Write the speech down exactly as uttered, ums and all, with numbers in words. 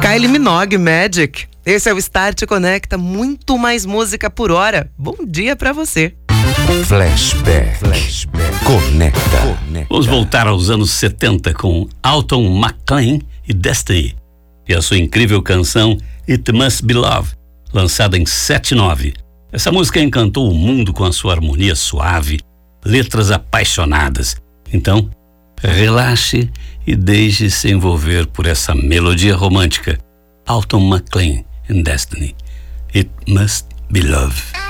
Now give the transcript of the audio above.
Kylie Minogue, Magic. Esse é o Start Conecta, muito mais música por hora. Bom dia pra você. Flashback, Flashback. Conecta. Conecta. Vamos voltar aos anos setenta com Alton McClain e Destiny. E a sua incrível canção It Must Be Love, lançada em setenta e nove. Essa música encantou o mundo com a sua harmonia suave, letras apaixonadas. Então, relaxe e deixe-se envolver por essa melodia romântica. Alton McClain and Destiny. It Must Be Love.